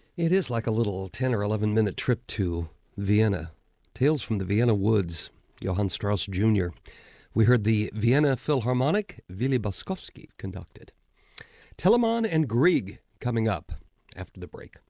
It is like a little 10 or 11-minute trip to Vienna. Tales from the Vienna Woods, Johann Strauss Jr. We heard the Vienna Philharmonic, Willy Boskovsky conducted. Telemann and Grieg coming up after the break.